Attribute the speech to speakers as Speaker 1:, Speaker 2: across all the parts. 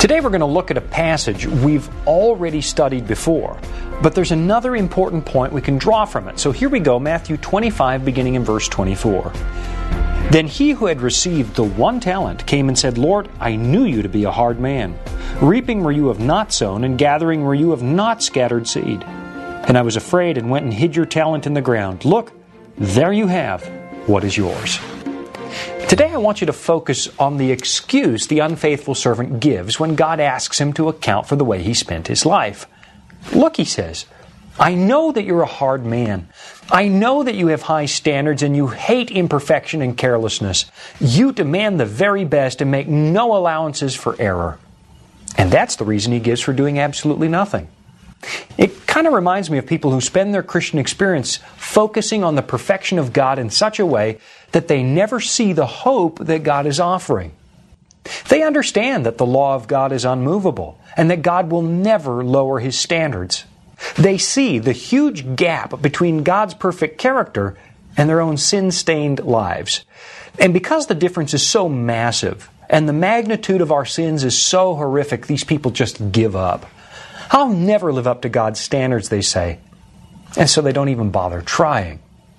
Speaker 1: Today we're going to look at a passage we've already studied before, but there's another important point we can draw from it. So here we go, Matthew 25, beginning in verse 24. Then he who had received the 1 talent came and said, Lord, I knew you to be a hard man, reaping where you have not sown, and gathering where you have not scattered seed. And I was afraid and went and hid your talent in the ground. Look, there you have what is yours. Today I want you to focus on the excuse the unfaithful servant gives when God asks him to account for the way he spent his life. Look, he says, I know that you're a hard man. I know that you have high standards and you hate imperfection and carelessness. You demand the very best and make no allowances for error. And that's the reason he gives for doing absolutely nothing. It kind of reminds me of people who spend their Christian experience focusing on the perfection of God in such a way that they never see the hope that God is offering. They understand that the law of God is unmovable and that God will never lower His standards. They see the huge gap between God's perfect character and their own sin-stained lives. And because the difference is so massive and the magnitude of our sins is so horrific, these people just give up. I'll never live up to God's standards, they say. And so they don't even bother trying.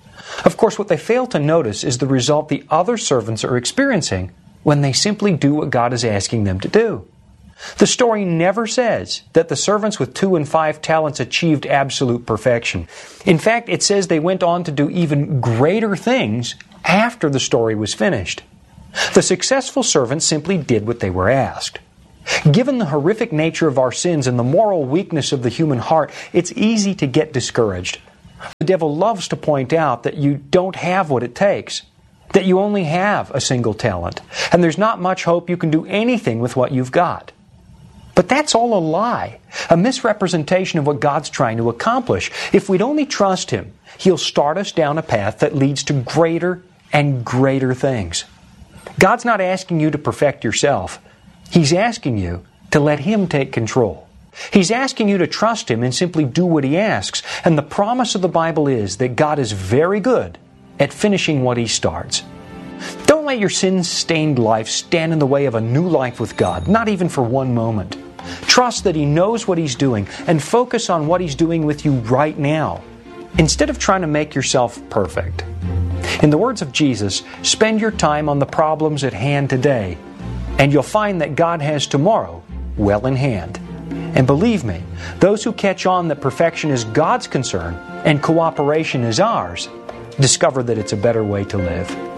Speaker 1: Of course, what they fail to notice is the result the other servants are experiencing when they simply do what God is asking them to do. The story never says that the servants with 2 and 5 talents achieved absolute perfection. In fact, it says they went on to do even greater things after the story was finished. The successful servants simply did what they were asked. Given the horrific nature of our sins and the moral weakness of the human heart, it's easy to get discouraged. The devil loves to point out that you don't have what it takes, that you only have a single talent, and there's not much hope you can do anything with what you've got. But that's all a lie, a misrepresentation of what God's trying to accomplish. If we'd only trust Him, He'll start us down a path that leads to greater and greater things. God's not asking you to perfect yourself. He's asking you to let Him take control. He's asking you to trust Him and simply do what He asks. And the promise of the Bible is that God is very good at finishing what He starts. Don't let your sin-stained life stand in the way of a new life with God, not even for one moment. Trust that He knows what He's doing and focus on what He's doing with you right now, instead of trying to make yourself perfect. In the words of Jesus, spend your time on the problems at hand today, and you'll find that God has tomorrow well in hand. And believe me, those who catch on that perfection is God's concern and cooperation is ours, discover that it's a better way to live.